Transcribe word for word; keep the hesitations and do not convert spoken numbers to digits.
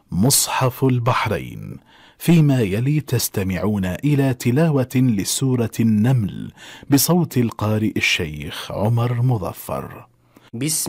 مصحف البحرين. فيما يلي تستمعون إلى تلاوة لسورة النمل بصوت القارئ الشيخ عمر مظفر. بسم